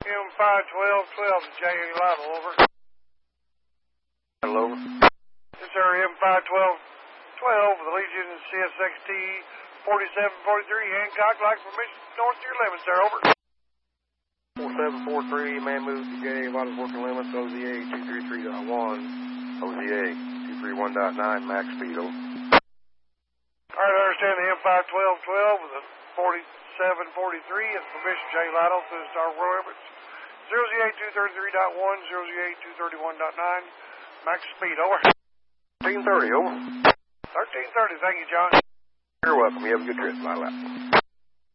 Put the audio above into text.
M51212 to J.A. Lytle, over. Hello, over. Yes, sir, M51212 with the Legion CSXT 4743, Hancock, like permission north to your limits, sir, over. 4743, man moves to J.A. Lytle's working limits, OZA 233.1, OZA 231.9, max speed, over. All right, I understand the M51212 with the 4743 and permission J. Lytle to the Star Royal limits. 0Z8233.1, 0Z8231.9, max speed, over. 1330, over. 1330, thank you, John. You're welcome. You have a good trip. Bye-bye.